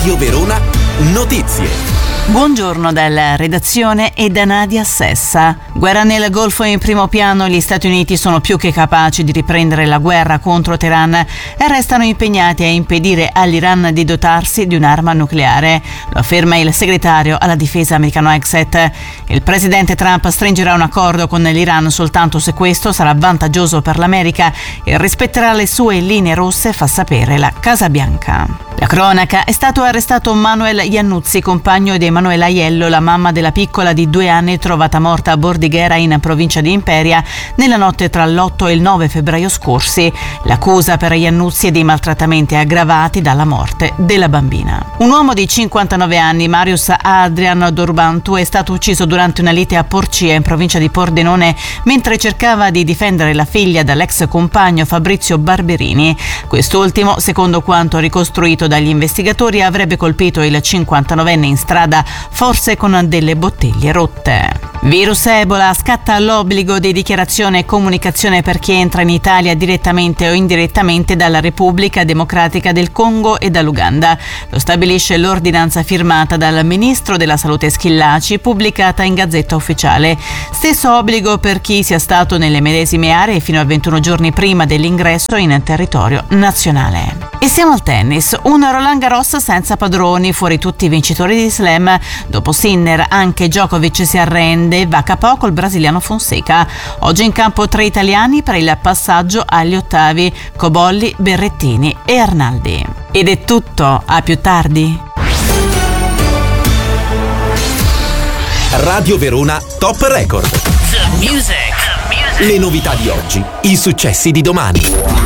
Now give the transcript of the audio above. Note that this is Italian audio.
Radio Verona Notizie. Buongiorno dalla redazione e da Nadia Sessa. Guerra nel Golfo in primo piano, gli Stati Uniti sono più che capaci di riprendere la guerra contro Teheran e restano impegnati a impedire all'Iran di dotarsi di un'arma nucleare. Lo afferma il segretario alla difesa americano Exet. Il presidente Trump stringerà un accordo con l'Iran soltanto se questo sarà vantaggioso per l'America e rispetterà le sue linee rosse, fa sapere la Casa Bianca. La cronaca: è stato arrestato Manuel Iannuzzi, compagno di Emanuela Aiello, la mamma della piccola di 2 anni trovata morta a Bordighera in provincia di Imperia nella notte tra l'8 e il 9 febbraio scorsi. L'accusa per Iannuzzi è di maltrattamenti aggravati dalla morte della bambina. Un uomo di 59 anni, Marius Adrian Dorbantu, è stato ucciso durante una lite a Porcia in provincia di Pordenone mentre cercava di difendere la figlia dall'ex compagno Fabrizio Barberini. Quest'ultimo, secondo quanto ricostruito dagli investigatori, avrebbe colpito il 59enne in strada, forse con delle bottiglie rotte. Virus Ebola: scatta l'obbligo di dichiarazione e comunicazione per chi entra in Italia direttamente o indirettamente dalla Repubblica Democratica del Congo e dall'Uganda. Lo stabilisce l'ordinanza firmata dal ministro della Salute Schillaci, pubblicata in Gazzetta Ufficiale. Stesso obbligo per chi sia stato nelle medesime aree fino a 21 giorni prima dell'ingresso in territorio nazionale. E siamo al tennis. Un Roland Garros senza padroni, fuori tutti i vincitori di Slam. Dopo Sinner anche Djokovic si arrende, va KO col brasiliano Fonseca. Oggi in campo 3 italiani per il passaggio agli ottavi: Cobolli, Berrettini e Arnaldi. Ed è tutto, a più tardi. Radio Verona Top Record. The music. Le novità di oggi, i successi di domani.